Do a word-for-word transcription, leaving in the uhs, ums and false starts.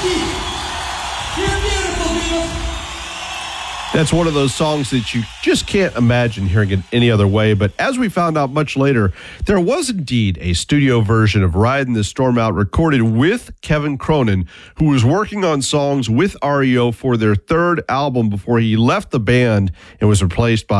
You're beautiful, Beatles. That's one of those songs that you just can't imagine hearing it any other way. But as we found out much later, there was indeed a studio version of Riding the Storm Out recorded with Kevin Cronin, who was working on songs with R E O for their third album before he left the band and was replaced by